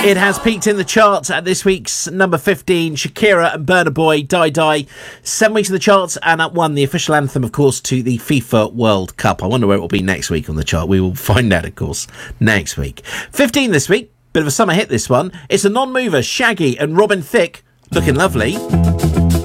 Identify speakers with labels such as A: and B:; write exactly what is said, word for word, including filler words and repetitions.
A: It has peaked in the charts at this week's number fifteen. Shakira and Burna Boy, Die Die. Seven weeks in the charts and at won the official anthem, of course, to the FIFA World Cup. I wonder where it will be next week on the chart. We will find out, of course, next week. fifteen this week. Bit of a summer hit, this one. It's a non-mover. Shaggy and Robin Thicke, Looking Lovely.